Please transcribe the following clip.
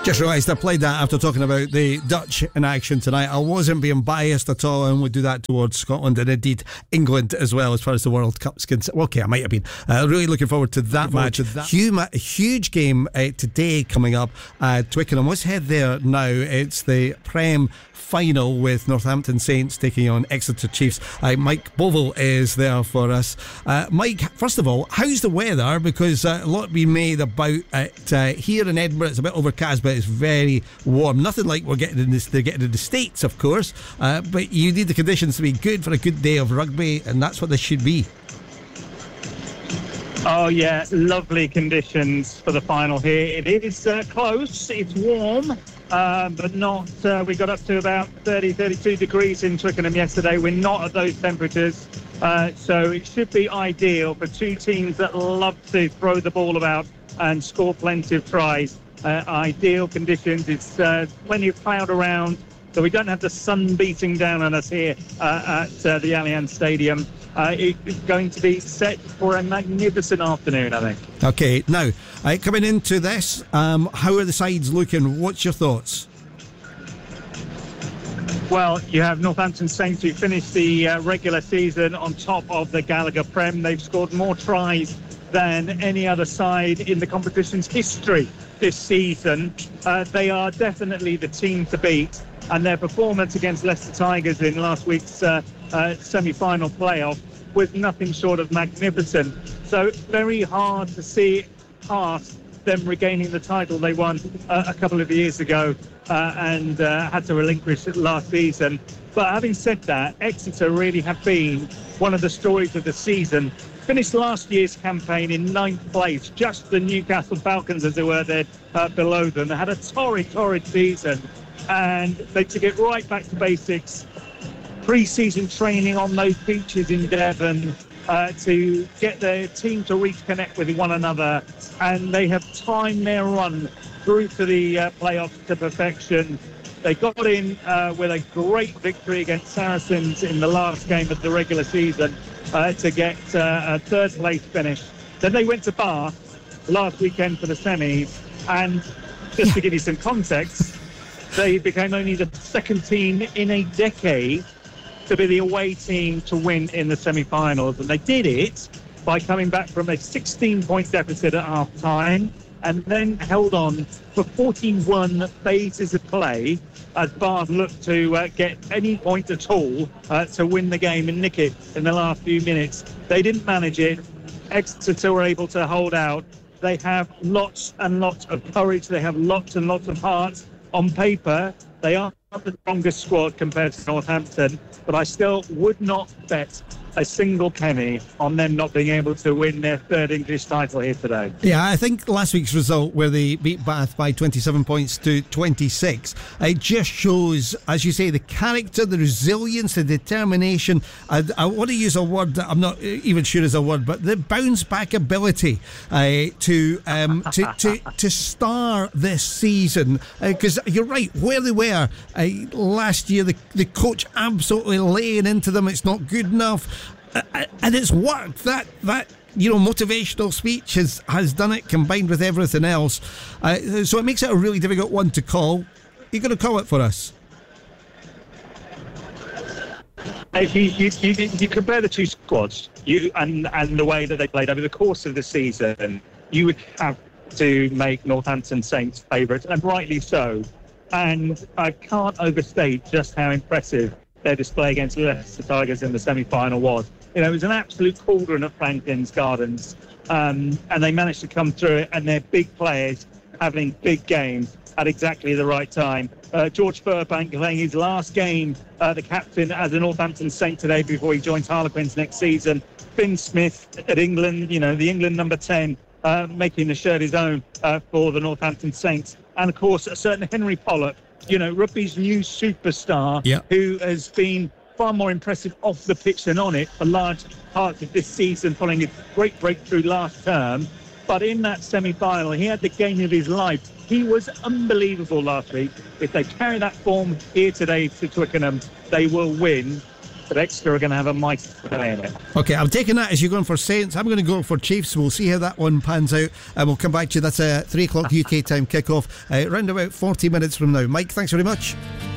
Just realised I played that after talking about the Dutch in action tonight. I wasn't being biased at all. I only do that towards Scotland and indeed England as well, as far as the World Cup's concerned. Okay, I might have been. Really looking forward to that match. Huge game today coming up at Twickenham. Let's head there now. It's the Prem final with Northampton Saints taking on Exeter Chiefs. Mike Bovell is there for us. Mike, first of all, how's the weather? Because a lot being made about it here in Edinburgh. It's a bit overcast, but it's very warm. Nothing like we're getting in the States, of course. But you need the conditions to be good for a good day of rugby, and that's what this should be. Oh yeah, lovely conditions for the final here. It is close, it's warm, but not, we got up to about 32 degrees in Twickenham yesterday. We're not at those temperatures, so it should be ideal for two teams that love to throw the ball about and score plenty of tries. Ideal conditions. It's plenty of cloud around, so we don't have the sun beating down on us here at the Allianz Stadium. It's going to be set for a magnificent afternoon, I think. Okay, now, coming into this, how are the sides looking? What's your thoughts? Well, you have Northampton Saints, who finished the regular season on top of the Gallagher Prem. They've scored more tries than any other side in the competition's history this season. They are definitely the team to beat, and their performance against Leicester Tigers in last week's semi-final playoff was nothing short of magnificent. So very hard to see past them regaining the title they won a couple of years ago and had to relinquish it last season. But having said that, Exeter really have been one of the stories of the season. Finished last year's campaign in 9th place, just the Newcastle Falcons, as they were there below them. They had a torrid season, and they took it right back to basics. Pre-season training on those beaches in Devon to get their team to reconnect with one another, and they have timed their run through to the playoffs to perfection. They got in with a great victory against Saracens in the last game of the regular season to get a third place finish. Then they went to Bath last weekend for the semis, and just to give you some context, they became only the second team in a decade to be the away team to win in the semi-finals, and they did it by coming back from a 16-point deficit at half-time and then held on for 41 phases of play as Bath looked to get any point at all to win the game and nick it in the last few minutes. They didn't manage it. Exeter were able to hold out. They have lots and lots of courage. They have lots and lots of heart. On paper, they are the strongest squad compared to Northampton, but I still would not bet a single penny on them not being able to win their third English title here today. Yeah, I think last week's result, where they beat Bath by 27 points to 26, it just shows, as you say, the character, the resilience, the determination. I want to use a word that I'm not even sure is a word, but the bounce back ability to star this season. Because you're right, where they were last year, the coach absolutely laying into them. It's not good enough. And it's worked. That motivational speech has done it, combined with everything else. So it makes it a really difficult one to call. You're going to call it for us? If you compare the two squads, and the way that they played over the course of the season, you would have to make Northampton Saints favourites, and rightly so. And I can't overstate just how impressive their display against Leicester Tigers in the semi-final was. It was an absolute cauldron at Franklin's Gardens, and they managed to come through it, and their big players having big games at exactly the right time. George Furbank playing his last game, the captain as a Northampton Saint today before he joins Harlequins next season. Finn Smith at England, the England number 10, making the shirt his own for the Northampton Saints. And of course, a certain Henry Pollock, rugby's new superstar, who has been far more impressive off the pitch than on it for large parts of this season, following his great breakthrough last term. But in that semi-final, he had the game of his life. He was unbelievable last week. If they carry that form here today to Twickenham, they will win. but Exeter are going to have a mighty play in it. Okay, I'm taking that as you're going for Saints. I'm going to go for Chiefs. We'll see how that one pans out, and we'll come back to you. That's a 3 o'clock UK time kickoff, round about 40 minutes from now. Mike, thanks very much.